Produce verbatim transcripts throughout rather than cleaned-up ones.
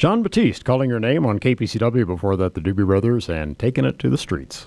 John Batiste, Calling Your Name on K P C W. Before that, the Doobie Brothers and Taking It to the Streets.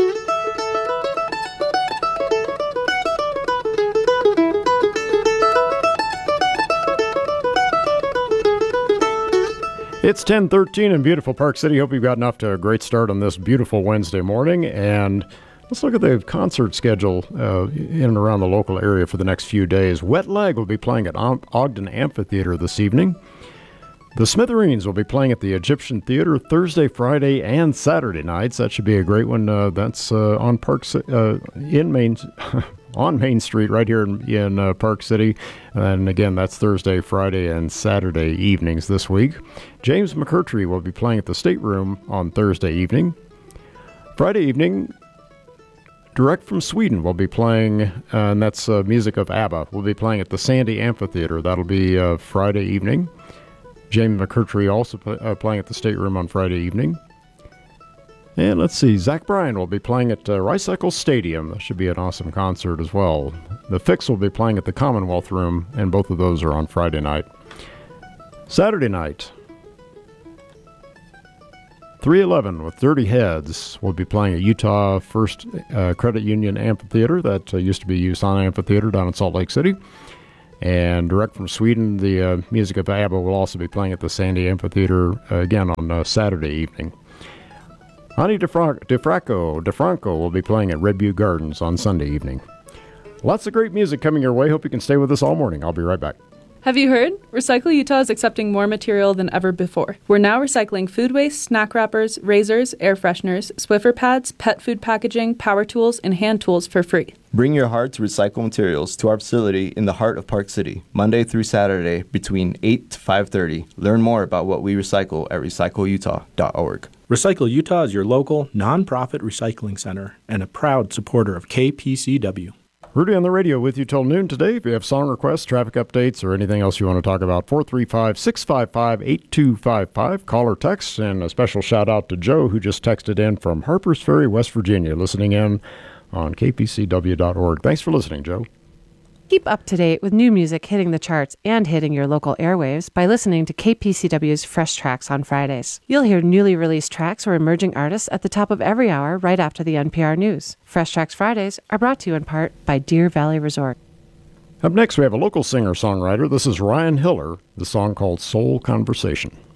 It's ten thirteen in beautiful Park City. Hope you've gotten off to a great start on this beautiful Wednesday morning. And let's look at the concert schedule uh, in and around the local area for the next few days. Wet Leg will be playing at Ogden Amphitheater this evening. The Smithereens will be playing at the Egyptian Theater Thursday, Friday, and Saturday nights. That should be a great one. Uh, that's uh, on Park uh, in Main on Main Street, right here in, in uh, Park City. And again, that's Thursday, Friday, and Saturday evenings this week. James McCurtry will be playing at the Stateroom on Thursday evening. Friday evening, Direct from Sweden will be playing, uh, and that's uh, music of ABBA. Will be playing at the Sandy Amphitheater. That'll be uh, Friday evening. James McCurtry also play, uh, playing at the Stateroom on Friday evening. And let's see, Zach Bryan will be playing at uh, Ricycle Stadium. That should be an awesome concert as well. The Fix will be playing at the Commonwealth Room, and both of those are on Friday night. Saturday night, three eleven with Dirty Heads will be playing at Utah First uh, Credit Union Amphitheater. That uh, used to be USANA Amphitheater down in Salt Lake City. And Direct from Sweden, the uh, music of ABBA will also be playing at the Sandy Amphitheater uh, again on uh, Saturday evening. Ani DeFra- DeFranco, DeFranco will be playing at Red Butte Gardens on Sunday evening. Lots of great music coming your way. Hope you can stay with us all morning. I'll be right back. Have you heard? Recycle Utah is accepting more material than ever before. We're now recycling food waste, snack wrappers, razors, air fresheners, Swiffer pads, pet food packaging, power tools, and hand tools for free. Bring your heart to recycle materials to our facility in the heart of Park City, Monday through Saturday between eight to five thirty. Learn more about what we recycle at recycle utah dot org. Recycle Utah is your local, nonprofit recycling center and a proud supporter of K P C W. Rudy on the radio with you till noon today. If you have song requests, traffic updates, or anything else you want to talk about, four three five, six five five, eight two five five. Call or text. And a special shout out to Joe, who just texted in from Harpers Ferry, West Virginia, listening in on K P C W dot org. Thanks for listening, Joe. Keep up to date with new music hitting the charts and hitting your local airwaves by listening to K P C W's Fresh Tracks on Fridays. You'll hear newly released tracks or emerging artists at the top of every hour right after the N P R News. Fresh Tracks Fridays are brought to you in part by Deer Valley Resort. Up next, we have a local singer-songwriter. This is Ryan Hiller, the song called Soul Conversation.